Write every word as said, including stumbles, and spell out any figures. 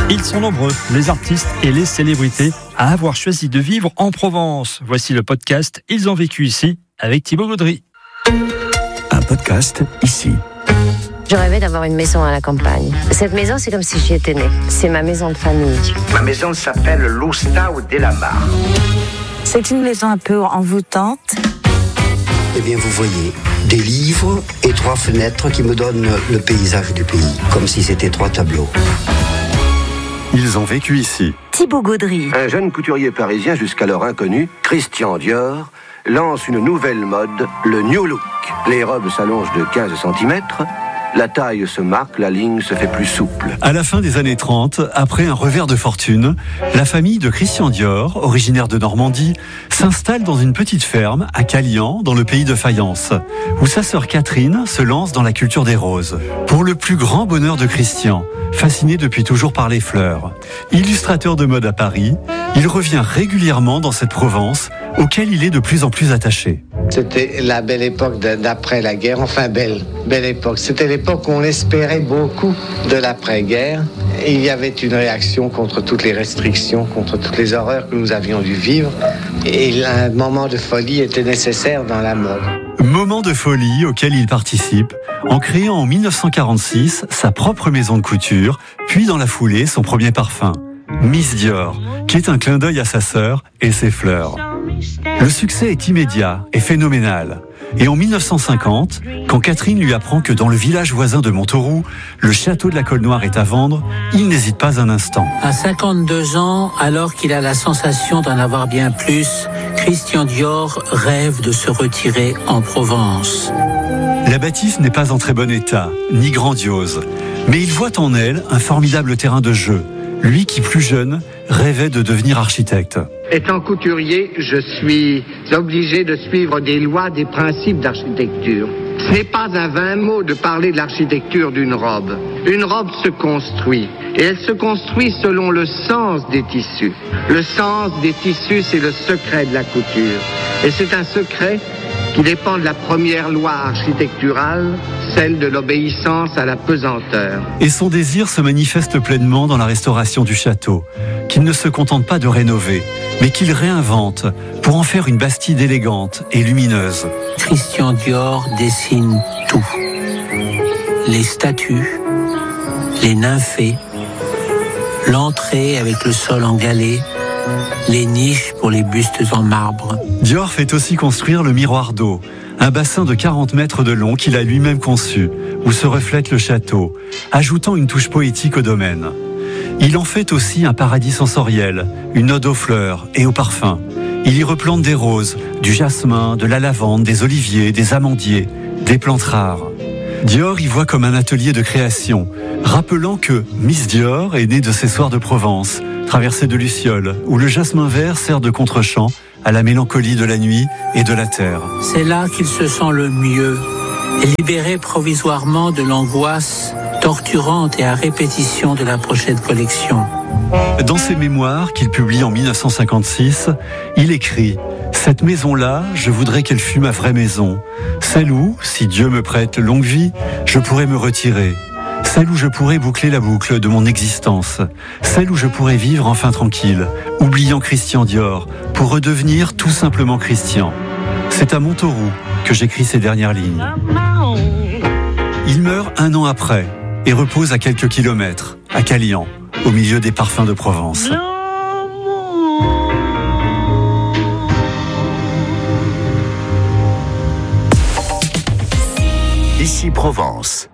Ils sont nombreux, les artistes et les célébrités, à avoir choisi de vivre en Provence. Voici le podcast « Ils ont vécu ici » avec Thibaut Gaudry. Un podcast ici. Je rêvais d'avoir une maison à la campagne. Cette maison, c'est comme si j'y étais née. C'est ma maison de famille. Ma maison s'appelle l'Ostao della Mar. C'est une maison un peu envoûtante. Eh bien, vous voyez, des livres et trois fenêtres qui me donnent le paysage du pays, comme si c'était trois tableaux. Ils ont vécu ici. Thibaut Gaudry. Un jeune couturier parisien jusqu'alors inconnu, Christian Dior, lance une nouvelle mode, le New Look. Les robes s'allongent de quinze centimètres, la taille se marque, la ligne se fait plus souple. À la fin des années trente, après un revers de fortune, la famille de Christian Dior, originaire de Normandie, s'installe dans une petite ferme à Calian, dans le pays de Fayence, où sa sœur Catherine se lance dans la culture des roses. Pour le plus grand bonheur de Christian, fasciné depuis toujours par les fleurs, illustrateur de mode à Paris, il revient régulièrement dans cette Provence, auquel il est de plus en plus attaché. C'était la belle époque d'après la guerre, enfin belle, belle époque. C'était l'époque où on espérait beaucoup de l'après-guerre. Et il y avait une réaction contre toutes les restrictions, contre toutes les horreurs que nous avions dû vivre. Et un moment de folie était nécessaire dans la mode. Moment de folie auquel il participe en créant en mille neuf cent quarante-six sa propre maison de couture, puis dans la foulée son premier parfum, Miss Dior, qui est un clin d'œil à sa sœur et ses fleurs. Le succès est immédiat et phénoménal. Et en mille neuf cent cinquante, quand Catherine lui apprend que dans le village voisin de Montauroux, le château de la Colle-Noire est à vendre, il n'hésite pas un instant. À cinquante-deux ans, alors qu'il a la sensation d'en avoir bien plus, Christian Dior rêve de se retirer en Provence. La bâtisse n'est pas en très bon état, ni grandiose, mais il voit en elle un formidable terrain de jeu. Lui qui, plus jeune, rêvait de devenir architecte. Étant couturier, je suis obligé de suivre des lois, des principes d'architecture. Ce n'est pas un vain mot de parler de l'architecture d'une robe. Une robe se construit, et elle se construit selon le sens des tissus. Le sens des tissus, c'est le secret de la couture. Et c'est un secret qui dépend de la première loi architecturale, celle de l'obéissance à la pesanteur. Et son désir se manifeste pleinement dans la restauration du château, qu'il ne se contente pas de rénover, mais qu'il réinvente pour en faire une bastide élégante et lumineuse. Christian Dior dessine tout. Les statues, les nymphées, l'entrée avec le sol en galets, les niches pour les bustes en marbre. Dior fait aussi construire le miroir d'eau, un bassin de quarante mètres de long qu'il a lui-même conçu, où se reflète le château, ajoutant une touche poétique au domaine. Il en fait aussi un paradis sensoriel, une ode aux fleurs et aux parfums. Il y replante des roses, du jasmin, de la lavande, des oliviers, des amandiers, des plantes rares. Dior y voit comme un atelier de création, rappelant que Miss Dior est née de ces soirs de Provence, traversée de lucioles, où le jasmin vert sert de contre-champ à la mélancolie de la nuit et de la terre. C'est là qu'il se sent le mieux, libéré provisoirement de l'angoisse torturante et à répétition de la prochaine collection. Dans ses mémoires qu'il publie en mille neuf cent cinquante-six, il écrit « Cette maison-là, je voudrais qu'elle fût ma vraie maison. Celle où, si Dieu me prête longue vie, je pourrais me retirer. Celle où je pourrais boucler la boucle de mon existence. Celle où je pourrais vivre enfin tranquille, oubliant Christian Dior, pour redevenir tout simplement Christian. C'est à Montauroux que j'écris ces dernières lignes. » Il meurt un an après et repose à quelques kilomètres, à Calian, au milieu des parfums de Provence. Ici Provence.